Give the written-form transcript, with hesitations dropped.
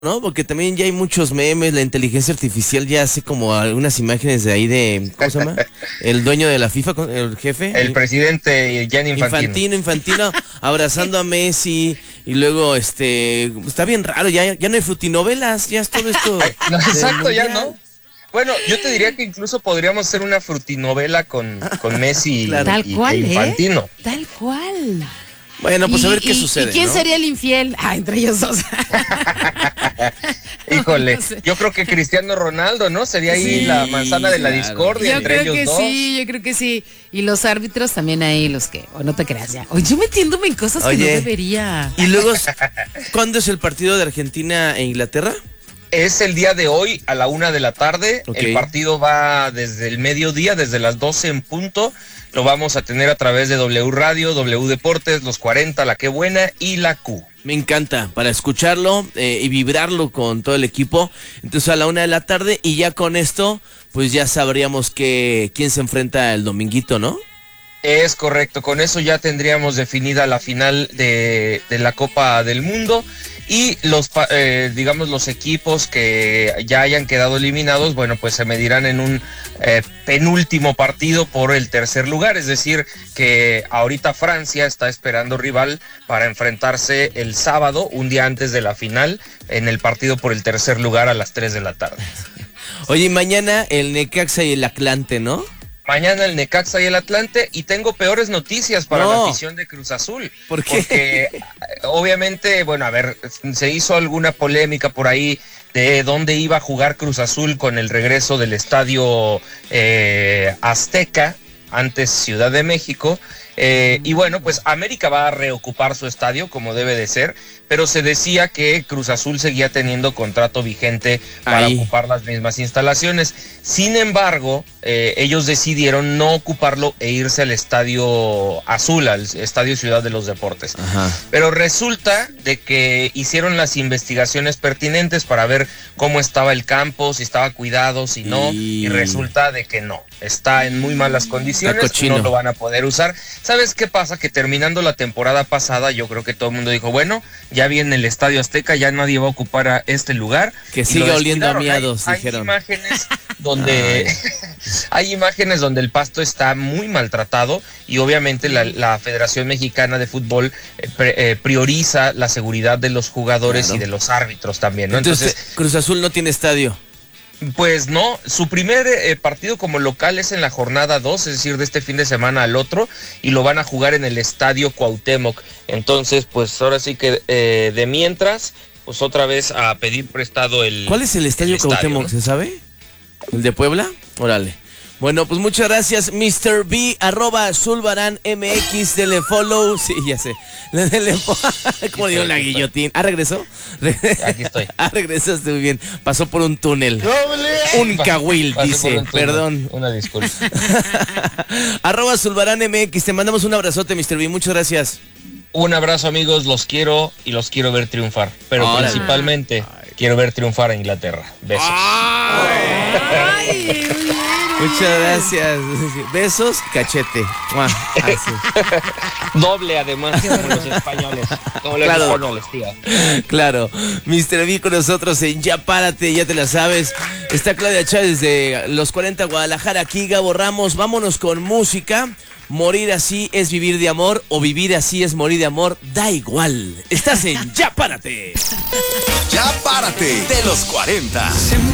¿no? Porque también ya hay muchos memes, la inteligencia artificial ya hace como algunas imágenes de ahí de, ¿cómo se llama? El dueño de la FIFA, el jefe. El presidente Gianni Infantino. Infantino abrazando a Messi y luego, está bien raro, ya no hay frutinovelas, ya es todo esto. No, exacto, ya no. Bueno, yo te diría que incluso podríamos hacer una frutinovela con Messi claro. Tal cual, Infantino. Tal cual. Bueno, pues a ver qué sucede. ¿Y quién ¿no? sería el infiel? Entre ellos dos. Híjole, no sé. Yo creo que Cristiano Ronaldo, ¿no? Sería ahí la manzana de la discordia entre ellos dos. Yo creo que sí. Y los árbitros también ahí, los que, o no te creas ya. Oye, yo metiéndome en cosas que no debería. Y luego, ¿cuándo es el partido de Argentina e Inglaterra? Es el día de hoy a la 1 de la tarde. Okay. El partido va desde el mediodía, desde las 12 en punto. Lo vamos a tener a través de W Radio, W Deportes, Los 40, La Qué Buena y La Q. Me encanta, para escucharlo y vibrarlo con todo el equipo. Entonces a la 1 de la tarde y ya con esto, pues ya sabríamos quién se enfrenta el dominguito, ¿no? Es correcto, con eso ya tendríamos definida la final de la Copa del Mundo. Y los equipos que ya hayan quedado eliminados, bueno, pues se medirán en un penúltimo partido por el tercer lugar. Es decir, que ahorita Francia está esperando rival para enfrentarse el sábado, un día antes de la final, en el partido por el tercer lugar a las 3 de la tarde. Oye, y mañana el Necaxa y el Atlante, ¿no? Mañana el Necaxa y el Atlante, y tengo peores noticias para la afición de Cruz Azul. ¿Por qué? Porque obviamente, bueno, a ver, se hizo alguna polémica por ahí de dónde iba a jugar Cruz Azul con el regreso del estadio Azteca, antes Ciudad de México. Y bueno, pues América va a reocupar su estadio como debe de ser, pero se decía que Cruz Azul seguía teniendo contrato vigente para ocupar las mismas instalaciones. Sin embargo, ellos decidieron no ocuparlo e irse al Estadio Azul, al Estadio Ciudad de los Deportes. Ajá. Pero resulta de que hicieron las investigaciones pertinentes para ver cómo estaba el campo, si estaba cuidado, si no, y resulta de que no, está en muy malas condiciones, no lo van a poder usar. ¿Sabes qué pasa? Que terminando la temporada pasada, yo creo que todo el mundo dijo, bueno, ya viene el Estadio Azteca, ya nadie va a ocupar a este lugar. Que siga oliendo a miados, dijeron. Hay imágenes donde el pasto está muy maltratado y obviamente la Federación Mexicana de Fútbol prioriza la seguridad de los jugadores y de los árbitros también, ¿no? Entonces, Cruz Azul no tiene estadio. Pues no, su primer partido como local es en la jornada 2, es decir, de este fin de semana al otro, y lo van a jugar en el Estadio Cuauhtémoc. Entonces, pues ahora sí que de mientras, pues otra vez a pedir prestado el... ¿Cuál es el Estadio Cuauhtémoc, ¿no? ¿Se sabe? ¿El de Puebla? Órale. Bueno, pues muchas gracias, Mr. B, @Zulbarán MX, dele follow, sí, ya sé. Como digo, la guillotín. ¿Regresó? Aquí estoy. Regresaste muy bien. Pasó por un túnel. Un cahuil, dice. Perdón. Una disculpa. @ZulbaránMX, te mandamos un abrazote, Mr. B, muchas gracias. Un abrazo, amigos, los quiero y los quiero ver triunfar, pero principalmente quiero ver triunfar a Inglaterra. Besos. Muchas gracias. Besos, cachete. Doble, además, como los españoles. Como los españoles, tío. Claro. Mr. B con nosotros en Ya Párate, ya te la sabes. Está Claudia Chávez de Los 40 Guadalajara, aquí Gabo Ramos. Vámonos con música. Morir así es vivir de amor o vivir así es morir de amor, da igual. Estás en Ya Párate. Ya Párate de Los 40.